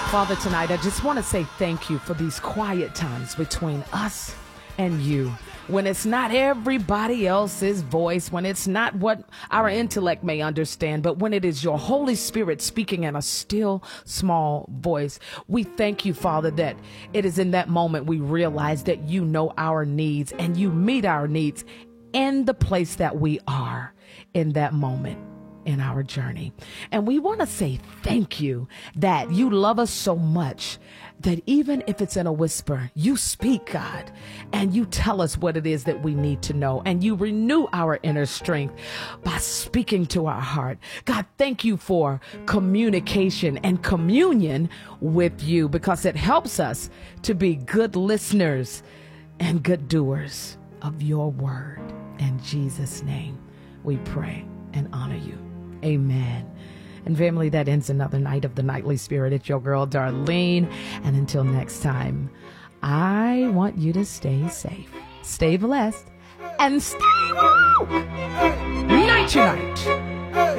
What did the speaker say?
Father, tonight I just want to say thank you for these quiet times between us and you, when it's not everybody else's voice, when it's not what our intellect may understand, but when it is your Holy Spirit speaking in a still small voice. We thank you, Father, that it is in that moment we realize that you know our needs and you meet our needs in the place that we are in that moment in our journey. And we want to say thank you that you love us so much that even if it's in a whisper, you speak, God, and you tell us what it is that we need to know, and you renew our inner strength by speaking to our heart. God, thank you for communication and communion with you, because it helps us to be good listeners and good doers of your word. In Jesus' name, we pray and honor you. Amen. And family, that ends another night of the Nightly Spirit. It's your girl, Darlene. And until next time, I want you to stay safe, stay blessed, and stay woke. Night, night.